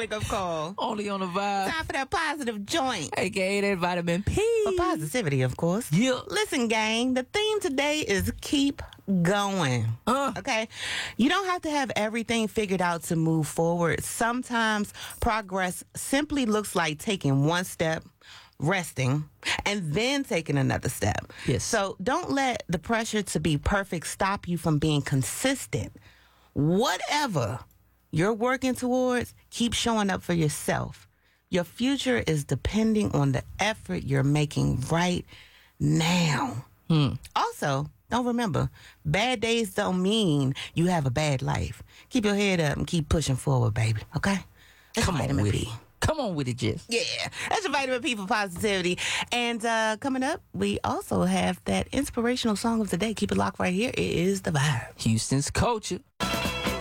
wake-up call. Only on the vibe. Time for that positive joint. AKA that vitamin P. For positivity, of course. Yeah. Listen, gang, the theme today is keep going. Okay? You don't have to have everything figured out to move forward. Sometimes progress simply looks like taking one step, resting, and then taking another step. Yes. So don't let the pressure to be perfect stop you from being consistent. Whatever you're working towards, keep showing up for yourself. Your future is depending on the effort you're making right now. Also, don't remember, bad days don't mean you have a bad life. Keep your head up and keep pushing forward, baby. Okay? That's Come on vitamin with P. it. Come on with it, Jess. Yeah, that's your vitamin P for positivity. And coming up, we also have that inspirational song of the day. Keep it locked right here. It is The Vibe. Houston's culture.